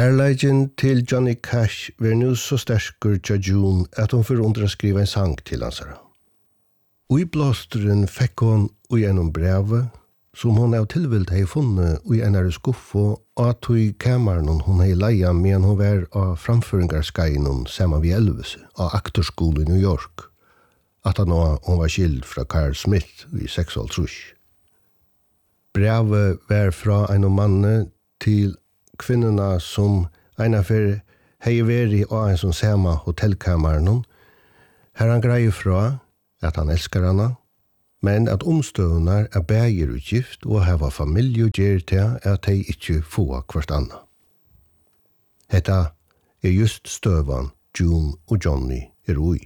Kærleiken til Johnny Cash var nu så sterkur til June at hun får under å skrive en sang til hansara. Ui blåsteren fikk hun ui enn brevet, som hun av tilvilt hei funnet ui enn skuffo, og at ui kameren hun hei leia medan hun var av framføringarskainen saman vi Elvis av aktorskole i New York, at han hun var skild fra Carl Smith i 6-trus. Brevet var fra en manne til kvinnorna som einafer hei veri og en som sama hotellkameren, her han greier fra at han elskar hana, men at omstøvnar bægir utgift og hava familie gjer til at de ikkje få kvart anna. Hetta just støvan June og Johnny ui.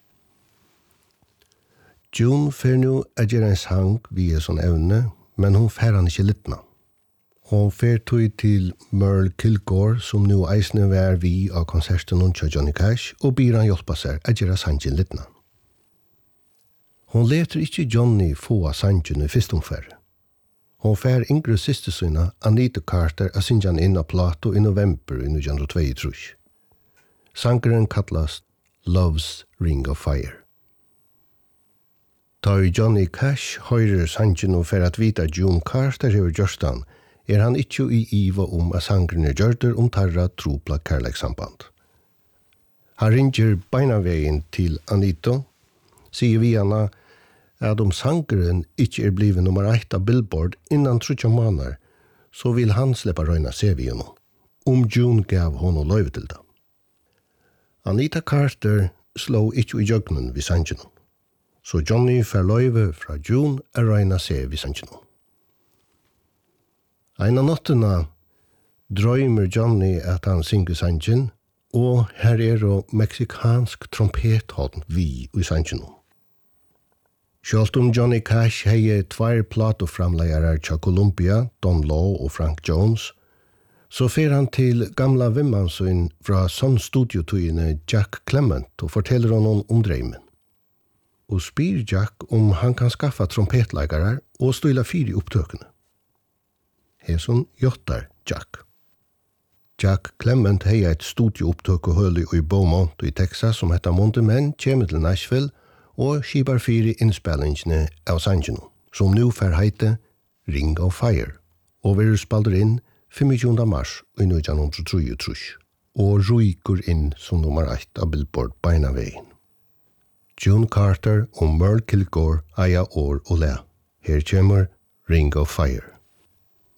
June fer nu gjøre en sang via sånn evne, men hun fer han ikkje littna. Hon fer tog til Merle Kilgore, som nu eisne var vi av konserten til Johnny Cash, og byr han hjelpa seg å gjøre sangen littna. Hon leter ikkje Johnny få av sangen i fyrstomfærre. Hon fer yngre systersøyna Anita Carter a sinjan inn av Plato i november i 1922. Sangeren kallast Love's Ring of Fire. Da Johnny Cash høyrer sangen og fer at vita June Carter over Jørstan, han ikkje i iva at sangren gjørder tarra tropla kærleikssamband. Han ringer beinavegen til Anita, sier vi henne at sangren ikkje blivet nummer 1 av Billboard innan 30 måneder, så vil han sleppa røyna se vi henne, June gav honom løyve til det. Anita Carter slå ikkje i jøgnen vid sangen, så Johnny får løyve fra June røyna se vid sangen. Ein av nottena drøymer Johnny at han synger sangen, og her meksikansk trompethånd vi i sangen. Sjølt Johnny Cash hei 2 platoframleiarar til Columbia, Don Law og Frank Jones, så fer han til gamla vimmansøyn fra Studiotøyene Jack Clement og forteller honom dreimen. Og spyr Jack han kan skaffa trompetleikarar og støyla 4 opptøkene. Heson jottar Jack. Jack Clement hei et studioopptøk og høli i Beaumont i Texas som heter Monte Men, kjemer til Nashville og skibar 4 innspillingene av sangen, som nu fer heite Ring of Fire, og vi spalder inn 25. mars i 1933, og ryker inn som nummer 1 av Billboard beinavegen. June Carter og Merle Kilgore eia år og le. Her kjemer Ring of Fire.